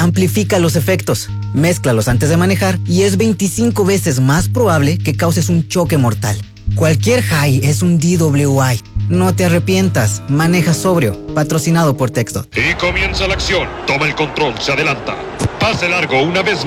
amplifica los efectos. Mézclalos antes de manejar y es 25 veces más probable que causes un choque mortal. Cualquier high es un DWI. No te arrepientas, maneja sobrio. Patrocinado por TxDOT. Y comienza la acción. Toma el control, se adelanta. Pase largo una vez